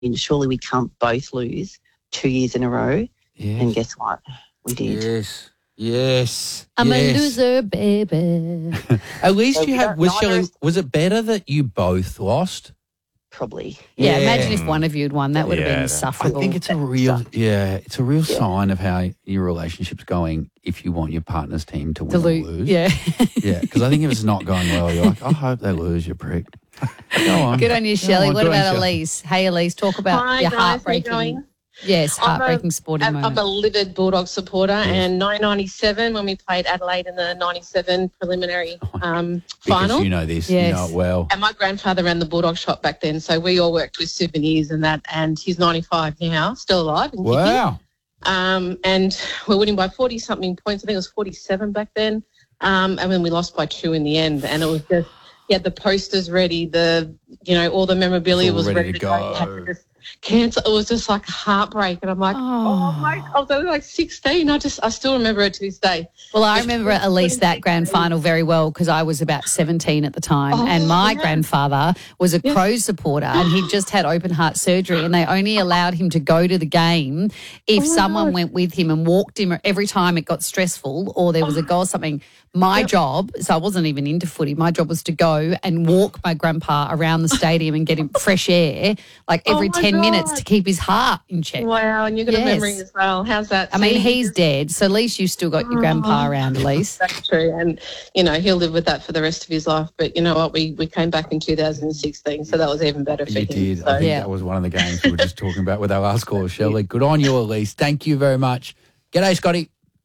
surely we can't both lose 2 years in a row. Yes. And guess what? We did. Yes. I'm a loser, baby. At least you have. neither Was it better that you both lost? Probably. Yeah, Yeah. imagine if one of you had won. That would have been Yeah, I insufferable. think it's a real sign of how your relationship's going if you want your partner's team to win to or lose. lose. Yeah. Yeah, because I think if it's not going well, you're like, I hope they lose, you prick. Go on. Good on you, Shelley. on, What good on about you, Shelley. Elise? Hey, Elise, talk about Hi, your guys, how you heartbreaking. going? Yes, heartbreaking sporting I'm moment. a livid Bulldog supporter, and 1997 when we played Adelaide in the 97 preliminary Because final. you know this, Yes. you know it well. And my grandfather ran the Bulldog shop back then, so we all worked with souvenirs and that. And he's 95 now, still alive and kicking. Wow. And we're winning by 40-something points. I think it was 47 back then. And then we lost by 2 in the end. And it was just, he had the posters ready, all the memorabilia It's all was ready ready to to go. You had go. to just cancel. It was just like a heartbreak. And I'm like, I was only like 16. I still remember it to this day. Well, I remember at least that grand final very well because I was about 17 at the time, and my grandfather was a Crows supporter, and he'd just had open heart surgery, and they only allowed him to go to the game if someone went with him and walked him every time it got stressful or there was a goal or something. My job, so I wasn't even into footy, my job was to go and walk my grandpa around the stadium and get him fresh air like every 10 minutes to keep his heart in check. Wow, and you've got a memory Yes. as well. How's that? I mean, See, he's dead, so at least you still got your grandpa around, Elise. That's true. And, he'll live with that for the rest of his life. But you know what? We came back in 2016, so that was even better for You him. did. So, I think that was one of the games we were just talking about with our last caller, Shelley. Good on you, Elise. Thank you very much. G'day, Scotty.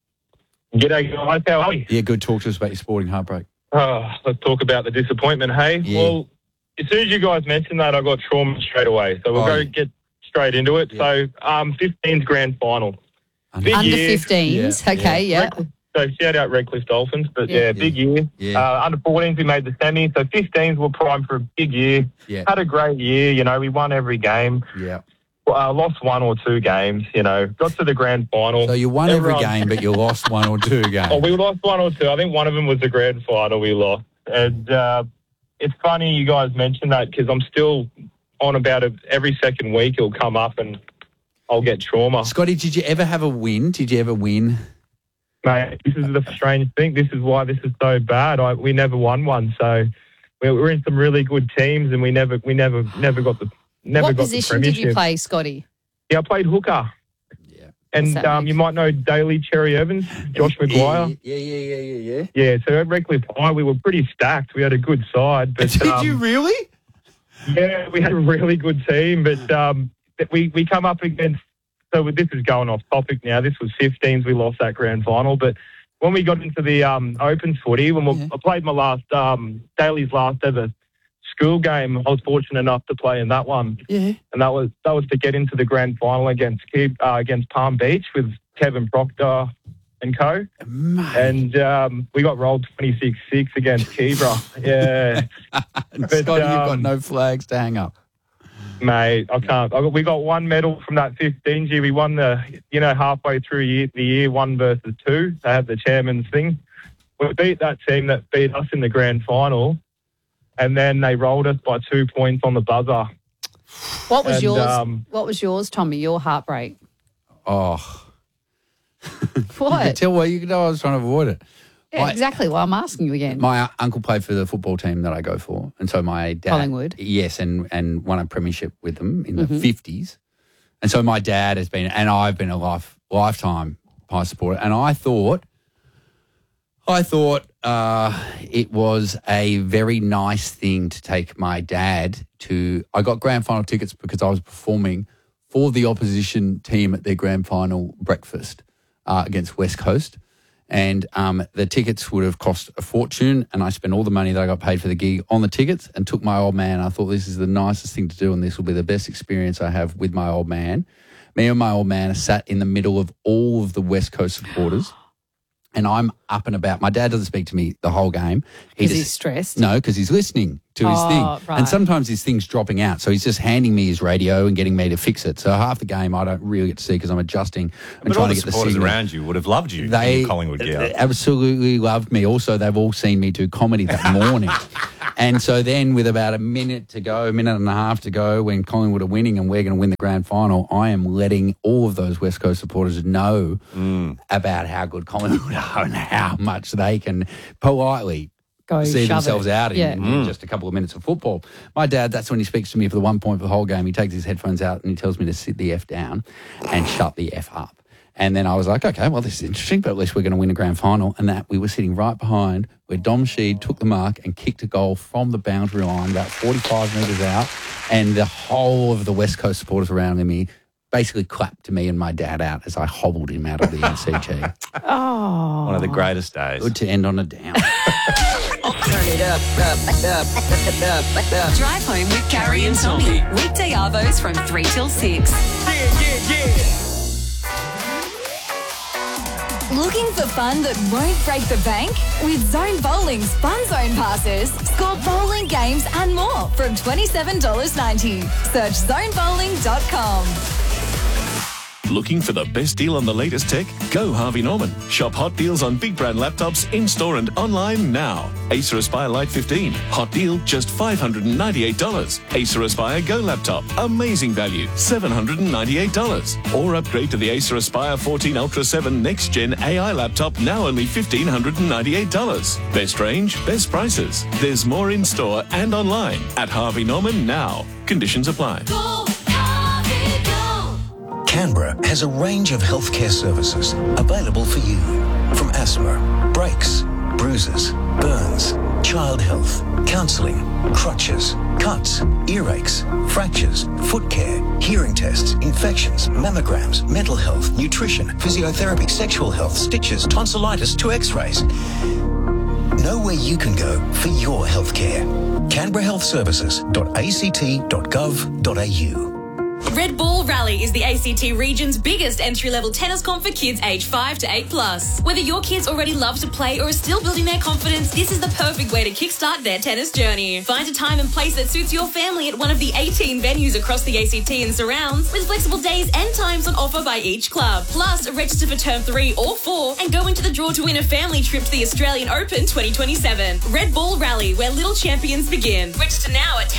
G'day, guys. How are you? Yeah, good. Talk to us about your sporting heartbreak. Let's talk about the disappointment, hey? Yeah. Well, as soon as you guys mentioned that, I got trauma straight away. So we'll get straight into it. Yeah. So 15's grand final. Big Under year. 15s, Yeah, okay, yeah. So shout out Redcliffe Dolphins. But, big year. Yeah. Under 14s, we made the semi. So 15s were primed for a big year. Yeah. Had a great year. We won every game. Yeah. Lost 1 or 2 games, Got to the grand final. So you won every Everyone- game, but you lost 1 or 2 games. Oh, we lost 1 or 2. I think one of them was the grand final we lost. And it's funny you guys mentioned that because I'm still on about it. Every second week it'll come up and I'll get trauma. Scotty, did you ever have a win? Did you ever win? Mate, this is the strange thing. This is why this is so bad. We never won one. So we're in some really good teams and we never got the What position did you play, Scotty? Yeah, I played hooker. Yeah. And you might know Daly, Cherry Evans, Josh Maguire. Yeah. Yeah, so at Redcliffe High, we were pretty stacked. We had a good side. But, Did you really? Yeah, we had a really good team. But we come up against, so this is going off topic now. This was 15s. We lost that grand final. But when we got into the open footy, I played my last, Daly's last ever school game, I was fortunate enough to play in that one. Yeah. And that was to get into the grand final against Palm Beach with Kevin Proctor and co. Mate. And we got rolled 26-6 against Kebra. Yeah. Scotty, you've got no flags to hang up. Mate, I can't. We got one medal from that 15 year. We won halfway through the year, 1 versus 2. They had the chairman's thing. We beat that team that beat us in the grand final. And then they rolled us by 2 points on the buzzer. What was yours? What was yours, Tommy? Your heartbreak? Oh. What? I was trying to avoid it. Yeah, exactly. Well, I'm asking you again. My uncle played for the football team that I go for. And so my dad... Collingwood. Yes, and won a premiership with them in the 50s. And so my dad has been... And I've been a lifetime Pie supporter. And I thought it was a very nice thing to take my dad to... I got grand final tickets because I was performing for the opposition team at their grand final breakfast against West Coast. And the tickets would have cost a fortune, and I spent all the money that I got paid for the gig on the tickets and took my old man. I thought this is the nicest thing to do, and this will be the best experience I have with my old man. Me and my old man are sat in the middle of all of the West Coast supporters, and I'm up and about. My dad doesn't speak to me the whole game. Because he's stressed? No, because he's listening to his thing. Right. And sometimes his thing's dropping out, so he's just handing me his radio and getting me to fix it. So half the game I don't really get to see because I'm adjusting and But trying all to the get the supporters signal. around you would have loved you They in Collingwood gear. absolutely loved me. Also, they've all seen me do comedy that morning. And so then with about a minute and a half to go, when Collingwood are winning and we're going to win the grand final, I am letting all of those West Coast supporters know about how good Collingwood are and how much they can politely see themselves out in just a couple of minutes of football. My dad, that's when he speaks to me for the 1 point for the whole game. He takes his headphones out and he tells me to sit the F down and shut the F up. And then I was like, okay, well, this is interesting, but at least we're going to win a grand final. And that we were sitting right behind where Dom Sheed took the mark and kicked a goal from the boundary line about 45 metres out. And the whole of the West Coast supporters around me basically clapped to me and my dad out as I hobbled him out of the NCG. Oh. One of the greatest days. Good to end on a down. Turn it up. Drive home with Carrie and Tommy. Weekday arvos from 3 till 6. Yeah. Looking for fun that won't break the bank? With Zone Bowling's Fun Zone passes, score bowling games and more from $27.90. Search zonebowling.com. Looking for the best deal on the latest tech? Go Harvey Norman. Shop hot deals on big brand laptops in-store and online now. Acer Aspire Lite 15. Hot deal, just $598. Acer Aspire Go laptop. Amazing value, $798. Or upgrade to the Acer Aspire 14 Ultra 7 Next Gen AI laptop, now only $1,598. Best range, best prices. There's more in-store and online at Harvey Norman now. Conditions apply. Canberra has a range of healthcare services available for you. From asthma, breaks, bruises, burns, child health, counselling, crutches, cuts, earaches, fractures, foot care, hearing tests, infections, mammograms, mental health, nutrition, physiotherapy, sexual health, stitches, tonsillitis to x-rays. Know where you can go for your healthcare. canberrahealthservices.act.gov.au. Red Ball Rally is the ACT region's biggest entry-level tennis comp for kids aged 5 to 8+. Whether your kids already love to play or are still building their confidence, this is the perfect way to kickstart their tennis journey. Find a time and place that suits your family at one of the 18 venues across the ACT and surrounds, with flexible days and times on offer by each club. Plus, register for term 3 or 4 and go into the draw to win a family trip to the Australian Open 2027. Red Ball Rally, where little champions begin. Register now at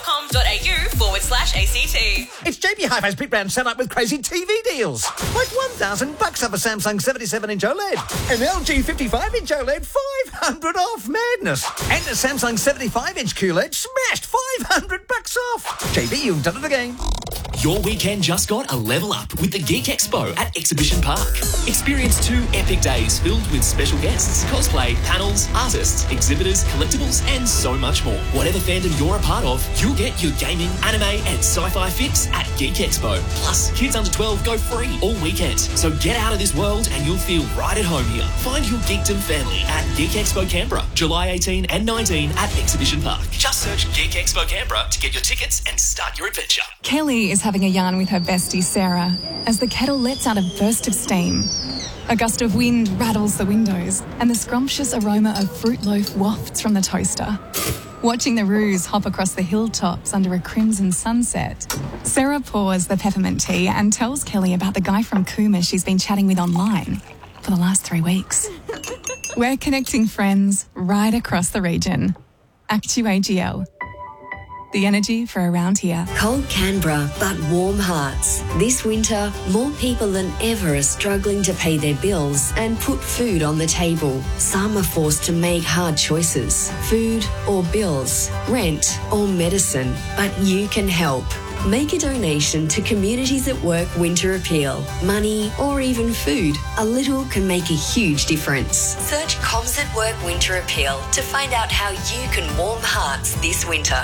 tennis.com.au/ACT. It's JB Hi-Fi's Big Brand set up with crazy TV deals. Like $1,000 off a Samsung 77-inch OLED. An LG 55-inch OLED, $500 off. Madness. And a Samsung 75-inch QLED smashed $500 off. JB, you've done it again. Your weekend just got a level up with the Geek Expo at Exhibition Park. Experience 2 epic days filled with special guests, cosplay, panels, artists, exhibitors, collectibles, and so much more. Whatever fandom you're a part of, you'll get your gaming, anime, and sci-fi fix at Geek Expo. Plus, kids under 12 go free all weekend. So get out of this world and you'll feel right at home here. Find your geekdom family at Geek Expo Canberra, July 18 and 19 at Exhibition Park. Just search Geek Expo Canberra to get your tickets and start your adventure. Kelly is having a yarn with her bestie Sarah as the kettle lets out a burst of steam. A gust of wind rattles the windows and the scrumptious aroma of fruit loaf wafts from the toaster. Watching the roos hop across the hilltops under a crimson sunset, Sarah pours the peppermint tea and tells Kelly about the guy from Cooma she's been chatting with online for the last 3 weeks. We're connecting friends right across the region. Actu-AGL. The energy for around here. Cold Canberra, but warm hearts. This winter, more people than ever are struggling to pay their bills and put food on the table. Some are forced to make hard choices. Food or bills, rent or medicine. But you can help. Make a donation to Communities at Work Winter Appeal. Money or even food. A little can make a huge difference. Search Comms at Work Winter Appeal to find out how you can warm hearts this winter.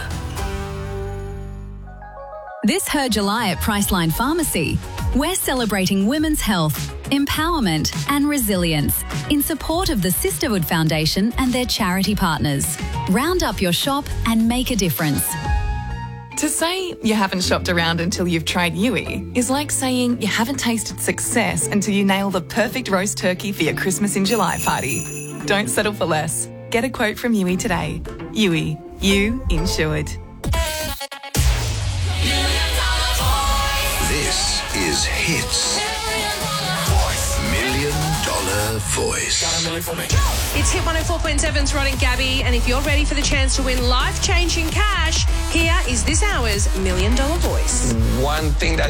This Her July at Priceline Pharmacy, we're celebrating women's health, empowerment and resilience in support of the Sisterhood Foundation and their charity partners. Round up your shop and make a difference. To say you haven't shopped around until you've tried Yui is like saying you haven't tasted success until you nail the perfect roast turkey for your Christmas in July party. Don't settle for less. Get a quote from Yui today. Yui, you insured. This is Hits $1 Million Voice. It's Hit 104.7's Rod and Gabby, and if you're ready for the chance to win life-changing cash, here is this hour's $1 Million Voice. One thing that